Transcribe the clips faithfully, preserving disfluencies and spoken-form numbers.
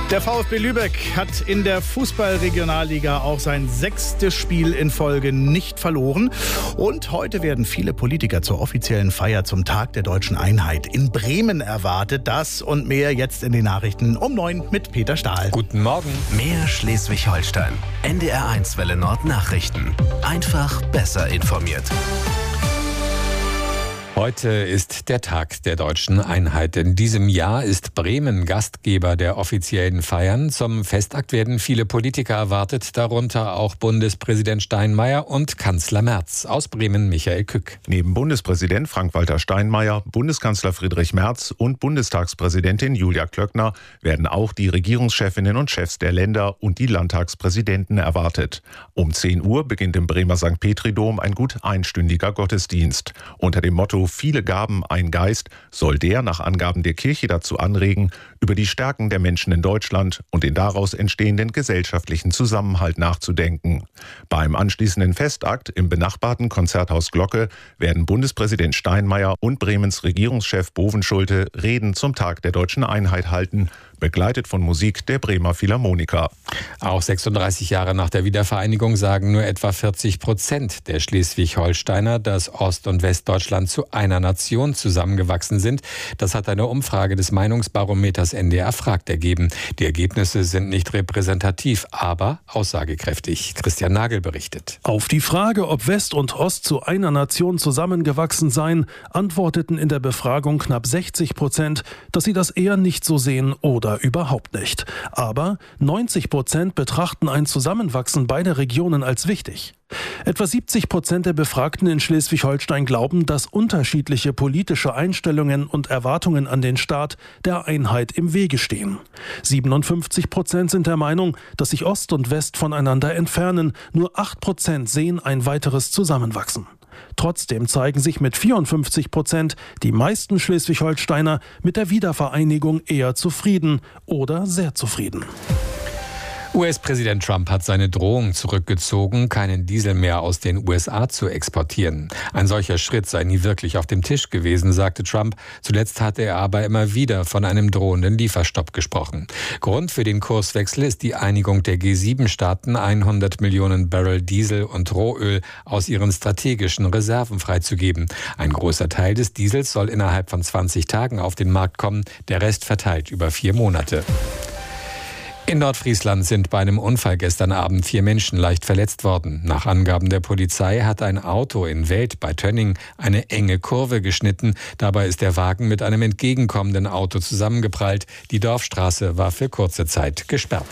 Der VfB Lübeck hat in der Fußball-Regionalliga auch sein sechstes Spiel in Folge nicht verloren. Und heute werden viele Politiker zur offiziellen Feier zum Tag der Deutschen Einheit in Bremen erwartet. Das und mehr jetzt in den Nachrichten um neun mit Peter Stahl. Guten Morgen. Mehr Schleswig-Holstein. N D R eins Welle Nord Nachrichten. Einfach besser informiert. Heute ist der Tag der Deutschen Einheit. In diesem Jahr ist Bremen Gastgeber der offiziellen Feiern. Zum Festakt werden viele Politiker erwartet, darunter auch Bundespräsident Steinmeier und Kanzler Merz. Aus Bremen Michael Kück. Neben Bundespräsident Frank-Walter Steinmeier, Bundeskanzler Friedrich Merz und Bundestagspräsidentin Julia Klöckner werden auch die Regierungschefinnen und Chefs der Länder und die Landtagspräsidenten erwartet. Um zehn Uhr beginnt im Bremer Sankt Petri-Dom ein gut einstündiger Gottesdienst. Unter dem Motto "Viele Gaben, ein Geist" soll der nach Angaben der Kirche dazu anregen, über die Stärken der Menschen in Deutschland und den daraus entstehenden gesellschaftlichen Zusammenhalt nachzudenken. Beim anschließenden Festakt im benachbarten Konzerthaus Glocke werden Bundespräsident Steinmeier und Bremens Regierungschef Bovenschulte Reden zum Tag der Deutschen Einheit halten, begleitet von Musik der Bremer Philharmoniker. Auch sechsunddreißig Jahre nach der Wiedervereinigung sagen nur etwa vierzig Prozent der Schleswig-Holsteiner, dass Ost- und Westdeutschland zu einer Nation zusammengewachsen sind. Das hat eine Umfrage des Meinungsbarometers N D R Fragt ergeben. Die Ergebnisse sind nicht repräsentativ, aber aussagekräftig. Christian Nagel berichtet. Auf die Frage, ob West und Ost zu einer Nation zusammengewachsen seien, antworteten in der Befragung knapp sechzig Prozent, dass sie das eher nicht so sehen oder überhaupt nicht. Aber neunzig Prozent betrachten ein Zusammenwachsen beider Regionen als wichtig. Etwa siebzig Prozent der Befragten in Schleswig-Holstein glauben, dass unterschiedliche politische Einstellungen und Erwartungen an den Staat der Einheit im Wege stehen. siebenundfünfzig Prozent sind der Meinung, dass sich Ost und West voneinander entfernen. Nur acht Prozent sehen ein weiteres Zusammenwachsen. Trotzdem zeigen sich mit vierundfünfzig Prozent die meisten Schleswig-Holsteiner mit der Wiedervereinigung eher zufrieden oder sehr zufrieden. U S-Präsident Trump hat seine Drohung zurückgezogen, keinen Diesel mehr aus den U S A zu exportieren. Ein solcher Schritt sei nie wirklich auf dem Tisch gewesen, sagte Trump. Zuletzt hatte er aber immer wieder von einem drohenden Lieferstopp gesprochen. Grund für den Kurswechsel ist die Einigung der G sieben Staaten, hundert Millionen Barrel Diesel und Rohöl aus ihren strategischen Reserven freizugeben. Ein großer Teil des Diesels soll innerhalb von zwanzig Tagen auf den Markt kommen, der Rest verteilt über vier Monate. In Nordfriesland sind bei einem Unfall gestern Abend vier Menschen leicht verletzt worden. Nach Angaben der Polizei hat ein Auto in Welt bei Tönning eine enge Kurve geschnitten. Dabei ist der Wagen mit einem entgegenkommenden Auto zusammengeprallt. Die Dorfstraße war für kurze Zeit gesperrt.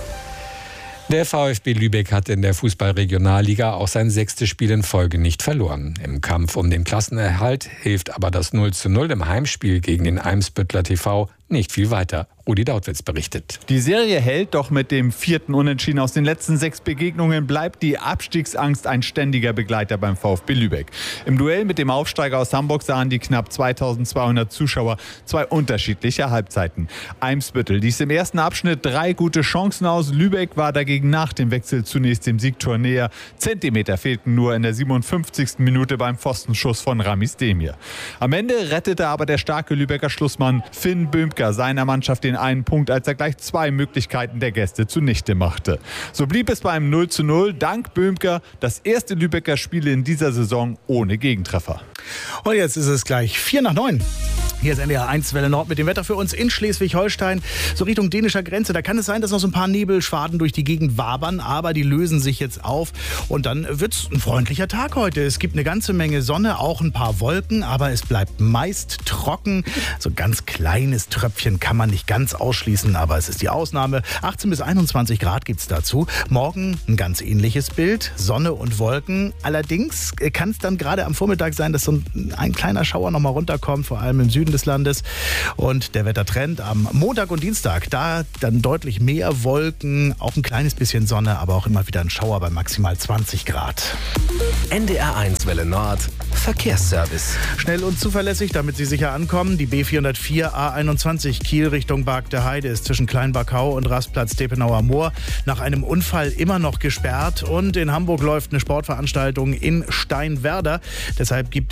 Der VfB Lübeck hat in der Fußball-Regionalliga auch sein sechstes Spiel in Folge nicht verloren. Im Kampf um den Klassenerhalt hilft aber das null zu null im Heimspiel gegen den Eimsbüttler T V nicht viel weiter. Rudi Dautwitz berichtet. Die Serie hält, doch mit dem vierten Unentschieden aus den letzten sechs Begegnungen bleibt die Abstiegsangst ein ständiger Begleiter beim VfB Lübeck. Im Duell mit dem Aufsteiger aus Hamburg sahen die knapp zweitausendzweihundert Zuschauer zwei unterschiedliche Halbzeiten. Eimsbüttel ließ im ersten Abschnitt drei gute Chancen aus. Lübeck war dagegen nach dem Wechsel zunächst dem Siegtor näher. Zentimeter fehlten nur in der siebenundfünfzigsten Minute beim Pfostenschuss von Ramis Demir. Am Ende rettete aber der starke Lübecker Schlussmann Finn Böhmker seiner Mannschaft den einen Punkt, als er gleich zwei Möglichkeiten der Gäste zunichte machte. So blieb es beim null zu null, dank Böhmker das erste Lübecker Spiel in dieser Saison ohne Gegentreffer. Und jetzt ist es gleich vier nach neun. Hier ist N D R eins Welle Nord mit dem Wetter für uns in Schleswig-Holstein. So Richtung dänischer Grenze. Da kann es sein, dass noch so ein paar Nebelschwaden durch die Gegend wabern. Aber die lösen sich jetzt auf. Und dann wird es ein freundlicher Tag heute. Es gibt eine ganze Menge Sonne, auch ein paar Wolken. Aber es bleibt meist trocken. So ein ganz kleines Tröpfchen kann man nicht ganz ausschließen. Aber es ist die Ausnahme. achtzehn bis einundzwanzig Grad gibt es dazu. Morgen ein ganz ähnliches Bild. Sonne und Wolken. Allerdings kann es dann gerade am Vormittag sein, dass so ein, ein kleiner Schauer noch mal runterkommt. Vor allem im Süden des Landes. Und der Wettertrend am Montag und Dienstag, da dann deutlich mehr Wolken, auch ein kleines bisschen Sonne, aber auch immer wieder ein Schauer bei maximal zwanzig Grad. N D R eins Welle Nord Verkehrsservice. Schnell und zuverlässig, damit Sie sicher ankommen. Die B vierhundertvier A einundzwanzig Kiel Richtung Bargter Heide ist zwischen Kleinbachau und Rastplatz Depenauer Moor nach einem Unfall immer noch gesperrt. Und in Hamburg läuft eine Sportveranstaltung in Steinwerder. Deshalb gibt es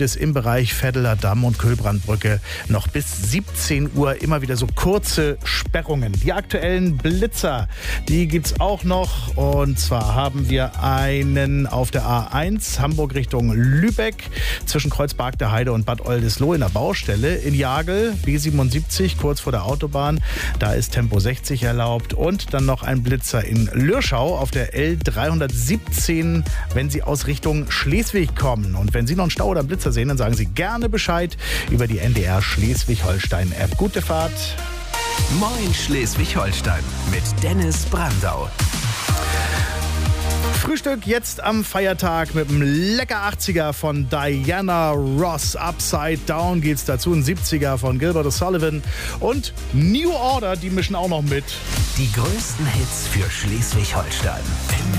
es im Bereich Veddeler Damm und Kühlbrandbrücke noch bis siebzehn Uhr immer wieder so kurze Sperrungen. Die aktuellen Blitzer, die gibt's auch noch. Und zwar haben wir einen auf der A eins Hamburg Richtung Lübeck zwischen Kreuzberg der Heide und Bad Oldesloe in der Baustelle. In Jagel B siebenundsiebzig kurz vor der Autobahn. Da ist Tempo sechzig erlaubt. Und dann noch ein Blitzer in Lürschau auf der L dreihundertsiebzehn, wenn Sie aus Richtung Schleswig kommen. Und wenn Sie noch einen Stau oder einen Blitzer sehen, dann sagen Sie gerne Bescheid über die N D R Schleswig-Holstein-App. Gute Fahrt. Moin Schleswig-Holstein mit Dennis Brandau. Frühstück jetzt am Feiertag mit einem lecker achtziger von Diana Ross. Upside Down geht's dazu. Ein siebziger von Gilbert O'Sullivan. Und New Order, die mischen auch noch mit. Die größten Hits für Schleswig-Holstein.